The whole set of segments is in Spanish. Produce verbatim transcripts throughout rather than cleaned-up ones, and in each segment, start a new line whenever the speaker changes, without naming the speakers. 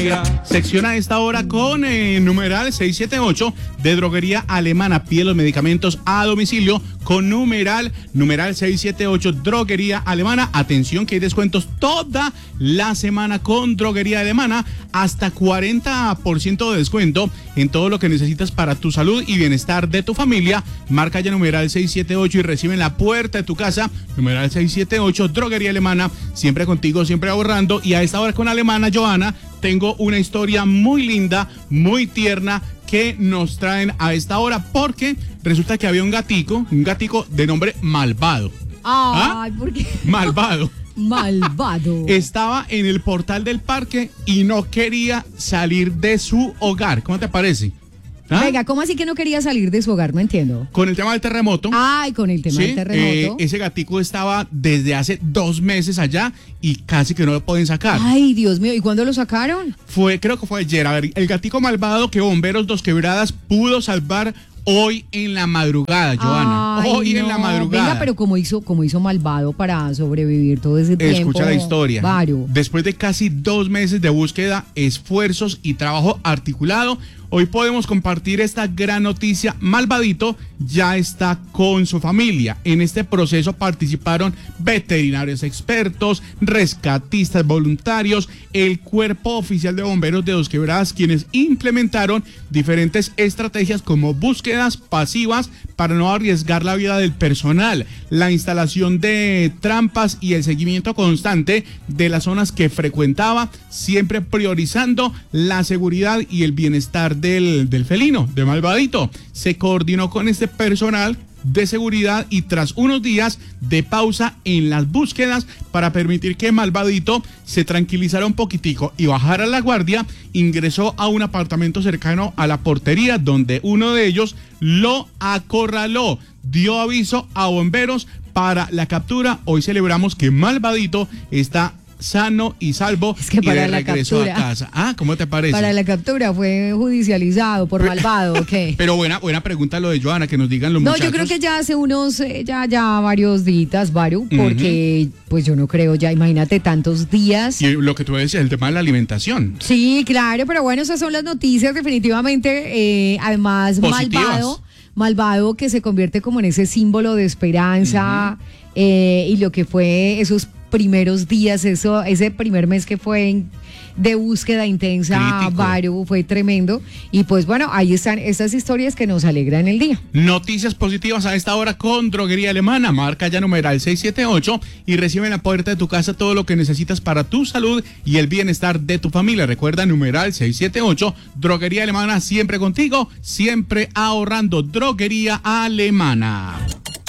droguería.
Sección a esta hora con eh, numeral seiscientos setenta y ocho de Droguería Alemana. Pide los medicamentos a domicilio con numeral, numeral seiscientos setenta y ocho, Droguería Alemana. Atención que hay descuentos toda la semana con Droguería Alemana. Hasta cuarenta por ciento de descuento en todo lo que necesitas para tu salud y bienestar de tu familia. Marca ya numeral seiscientos setenta y ocho y recibe en la puerta de tu casa. Numeral seiscientos setenta y ocho, Droguería Alemana. Siempre contigo, siempre ahorrando. Y a esta hora con Alemana, Joana, tengo una historia muy linda, muy tierna que nos traen a esta hora, porque resulta que había un gatico, un gatico de nombre Malvado.
Ay, ¿Ah? ¿Por qué?
Malvado.
Malvado.
Estaba en el portal del parque y no quería salir de su hogar. ¿Cómo te parece?
¿Ah? Venga, ¿cómo así que no quería salir de su hogar? No entiendo.
Con el tema del terremoto.
Ay, con el tema
¿sí?
del terremoto.
Eh, ese gatico estaba desde hace dos meses allá y casi que no lo pueden sacar.
Ay, Dios mío, ¿y cuándo lo sacaron?
Fue, creo que fue ayer. A ver, el gatico malvado que Bomberos Dos Quebradas pudo salvar hoy en la madrugada, Joana.
Ay,
hoy
no.
en la madrugada.
Venga, pero ¿cómo hizo, cómo hizo Malvado para sobrevivir todo ese tiempo?
Escucha la historia.
Varo.
Después de casi dos meses de búsqueda, esfuerzos y trabajo articulado, hoy podemos compartir esta gran noticia. Malvadito ya está con su familia. En este proceso participaron veterinarios expertos, rescatistas voluntarios, el cuerpo oficial de bomberos de Dos Quebradas, quienes implementaron diferentes estrategias como búsquedas pasivas para no arriesgar la vida del personal, la instalación de trampas y el seguimiento constante de las zonas que frecuentaba, siempre priorizando la seguridad y el bienestar del, del felino, de Malvadito. Se coordinó con este personal de seguridad y tras unos días de pausa en las búsquedas para permitir que Malvadito se tranquilizara un poquitico y bajara la guardia, ingresó a un apartamento cercano a la portería donde uno de ellos lo acorraló, dio aviso a bomberos para la captura. Hoy celebramos que Malvadito está sano y salvo
es que para
y de
la
regreso
captura,
a casa. Ah, ¿cómo te parece?
Para la captura fue judicializado por malvado, ¿ok?
Pero buena, buena pregunta lo de Joana, que nos digan los
no,
muchachos.
yo creo que ya hace unos, eh, ya, ya varios días, Varu, porque uh-huh. pues yo no creo ya, imagínate tantos días.
Y lo que tú decías, el tema de la alimentación.
Sí, claro, pero bueno, esas son las noticias definitivamente, eh, además
positivas.
Malvado, Malvado que se convierte como en ese símbolo de esperanza uh-huh. eh, y lo que fue esos primeros días, eso, ese primer mes que fue en, de búsqueda intensa, Varu, fue tremendo. Y pues bueno, ahí están estas historias que nos alegran el día.
Noticias positivas a esta hora con Droguería Alemana. Marca ya numeral seiscientos setenta y ocho y recibe en la puerta de tu casa todo lo que necesitas para tu salud y el bienestar de tu familia. Recuerda, numeral seiscientos setenta y ocho, Droguería Alemana, siempre contigo, siempre ahorrando. Droguería Alemana.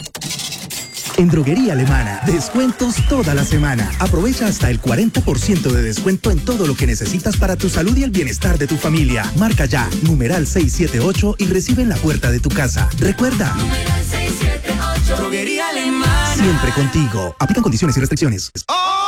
En Droguería Alemana, descuentos toda la semana. Aprovecha hasta el cuarenta por ciento de descuento en todo lo que necesitas para tu salud y el bienestar de tu familia. Marca ya, numeral seiscientos setenta y ocho y recibe en la puerta de tu casa. Recuerda, numeral seiscientos setenta y ocho, Droguería Alemana. Siempre contigo. Aplican condiciones y restricciones. ¡Oh!